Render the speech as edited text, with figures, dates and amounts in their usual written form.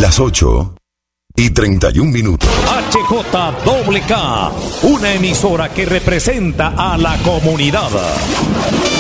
Las 8:31. HJWK, una emisora que representa a la comunidad.